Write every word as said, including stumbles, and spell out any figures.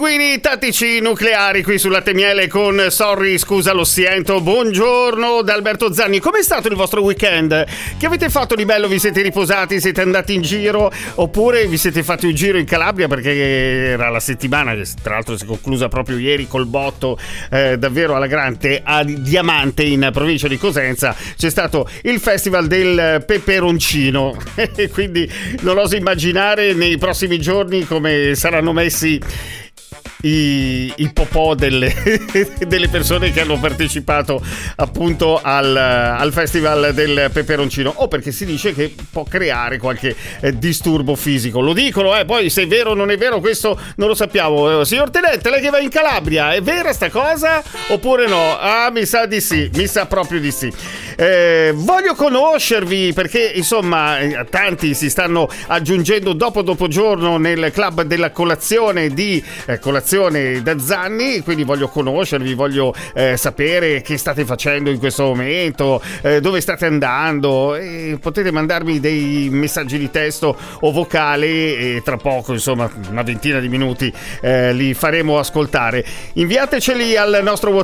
Pinguini tattici nucleari qui su Latte e Miele con Sorry, scusa lo siento. Buongiorno da Alberto Zanni. Com'è stato il vostro weekend? Che avete fatto di bello? Vi siete riposati? Siete andati in giro? Oppure vi siete fatti un giro in Calabria? Perché era la settimana che tra l'altro si è conclusa proprio ieri col botto eh, davvero alla grande a Diamante in provincia di Cosenza. C'è stato il festival del peperoncino e quindi non oso immaginare nei prossimi giorni come saranno messi I, i popò delle, delle persone che hanno partecipato appunto al, al festival del peperoncino, o perché si dice che può creare qualche eh, disturbo fisico. Lo dicono, eh, poi se è vero o non è vero questo non lo sappiamo. Eh, signor Tenente, lei che va in Calabria, è vera sta cosa oppure no? Ah, mi sa di sì, mi sa proprio di sì. Eh, voglio conoscervi perché insomma tanti si stanno aggiungendo dopo dopo giorno nel club della colazione di eh, colazione da Zanni, quindi voglio conoscervi, voglio eh, sapere che state facendo in questo momento, eh, dove state andando, e potete mandarmi dei messaggi di testo o vocale e tra poco, insomma una ventina di minuti eh, li faremo ascoltare. Inviateceli al nostro WhatsApp